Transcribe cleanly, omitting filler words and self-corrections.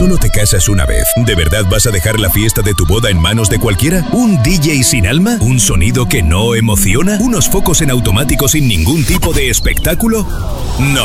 Solo te casas una vez. ¿De verdad vas a dejar la fiesta de tu boda en manos de cualquiera? ¿Un DJ sin alma? ¿Un sonido que no emociona? ¿Unos focos en automático sin ningún tipo de espectáculo? No.